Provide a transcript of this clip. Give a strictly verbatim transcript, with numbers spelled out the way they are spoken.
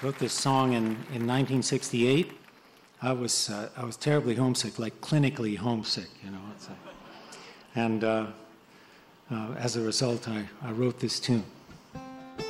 wrote this song in, in nineteen sixty-eight. I was uh, I was terribly homesick, like clinically homesick, you know. It's a, and uh, uh, as a result, I, I wrote this tune.